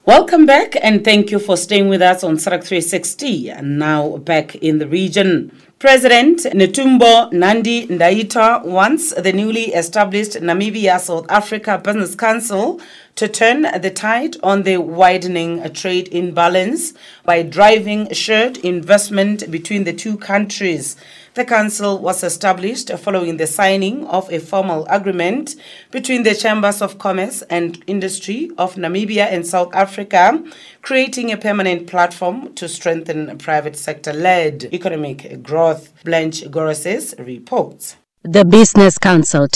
Welcome back and thank you for staying with us on SARAC 360 and now back in the region. President Netumbo Nandi-Ndaitwah wants the newly established Namibia-South Africa Business Council to turn the tide on the widening trade imbalance by driving shared investment between the two countries. The council was established following the signing of a formal agreement between the Chambers of Commerce and Industry of Namibia and South Africa, creating a permanent platform to strengthen private sector-led economic growth. Blanche Gorosis reports. The Business Council